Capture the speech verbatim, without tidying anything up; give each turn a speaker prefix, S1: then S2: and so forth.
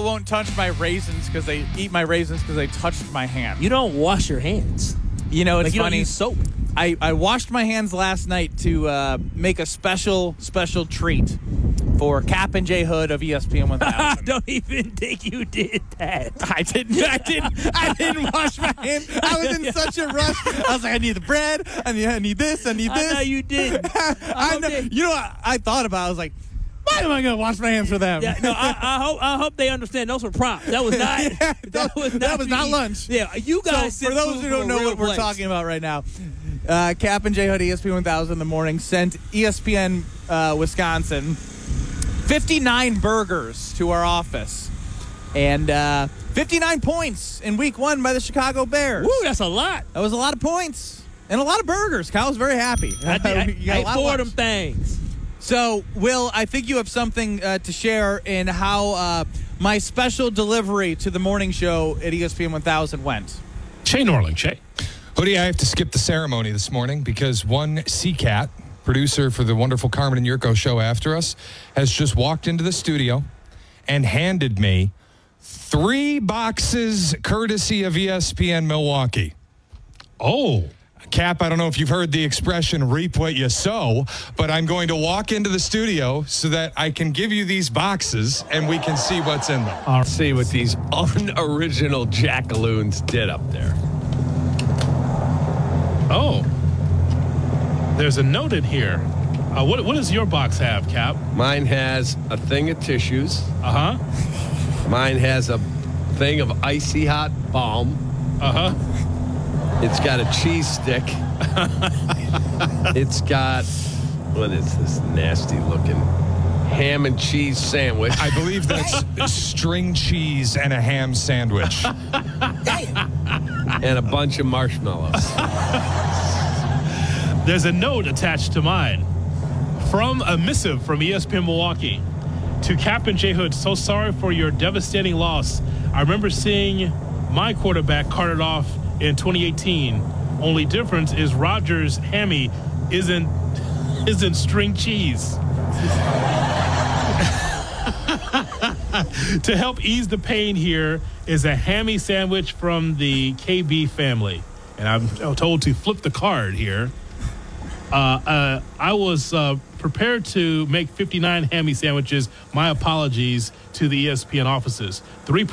S1: won't touch my raisins because they eat my raisins because they touched my hand.
S2: You don't wash your hands.
S1: You know, it's
S2: like you
S1: funny.
S2: Don't use soap.
S1: I, I washed my hands last night to uh, make a special, special treat for Cap and J Hood of E S P N one thousand.
S2: I don't even think you did that.
S1: I didn't. I didn't. I didn't wash my hands. I was in such a rush. I was like, I need the bread. I need. I need this. I need this.
S2: I know you didn't.
S1: I,
S2: I
S1: know.
S2: did.
S1: You know what I thought about? I was like, why am I going to wash my hands for them?
S2: Yeah, no, I, I hope I hope they understand those were props. That was not.
S1: Yeah,
S2: that was not.
S1: that was not
S2: the-
S1: lunch.
S2: Yeah, you guys.
S1: So for
S2: sent
S1: those
S2: food
S1: who
S2: from
S1: don't
S2: a
S1: know
S2: real
S1: what we're
S2: place.
S1: talking about right now, uh, Cap and J Hood E S P N one thousand in the morning sent E S P N uh, Wisconsin fifty-nine burgers to our office, and uh, fifty-nine points in week one by the Chicago Bears.
S2: Woo, that's a lot.
S1: That was a lot of points and a lot of burgers. Kyle was very happy.
S2: I, did, I,
S1: You got a
S2: I
S1: lot
S2: ate four
S1: of
S2: of them
S1: lunch.
S2: things.
S1: So, Will, I think you have something uh, to share in how uh, my special delivery to the morning show at E S P N one thousand went.
S3: Shay Norling, Shay.
S4: Hoodie, I have to skip the ceremony this morning because one C-Cat, producer for the wonderful Carmen and Yurko show after us, has just walked into the studio and handed me three boxes courtesy of E S P N Milwaukee.
S3: Oh.
S4: Cap, I don't know if you've heard the expression reap what you sow, but I'm going to walk into the studio so that I can give you these boxes and we can see what's in them.
S5: Let's see what these unoriginal jackaloons did up there.
S3: Oh. There's a note in here. Uh, what, what does your box have, Cap?
S5: Mine has a thing of tissues.
S3: Uh-huh.
S5: Mine has a thing of icy hot balm.
S3: Uh-huh.
S5: It's got a cheese stick. It's got, what is this nasty looking ham and cheese sandwich?
S4: I believe that's string cheese and a ham sandwich.
S5: And a bunch of marshmallows.
S3: There's a note attached to mine from a missive from E S P N Milwaukee to Cap and J Hood. So sorry for your devastating loss. I remember seeing my quarterback carted off in twenty eighteen. Only difference is Rodgers' hammy isn't isn't string cheese. To help ease the pain here is a hammy sandwich from the K B family. And I'm told to flip the card here. Uh, uh, I was uh, prepared to make fifty-nine hammy sandwiches. My apologies to the E S P N offices. Three